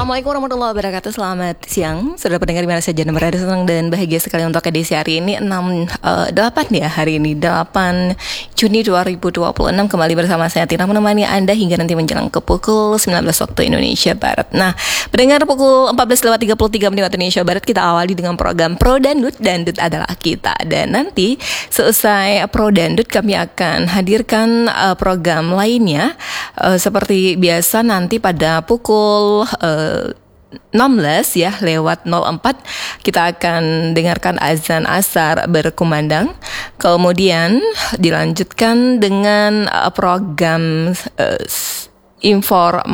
Assalamualaikum warahmatullahi wabarakatuh. Selamat siang, saudara pendengar di mana saja dan berada, senang dan bahagia sekali untuk edisi hari ini 8 ya, hari ini 8 Juni 2026. Kembali bersama saya Tina menemani Anda hingga nanti menjelang ke pukul 19 waktu Indonesia Barat. Nah, pendengar, pukul 14.33 waktu Indonesia Barat kita awali dengan program Pro Dangdut. Dangdut adalah kita. Dan nanti selesai Pro Dangdut kami akan hadirkan program lainnya seperti biasa nanti pada pukul 16 ya lewat 04 kita akan dengarkan azan asar berkumandang. Kemudian dilanjutkan dengan program informasi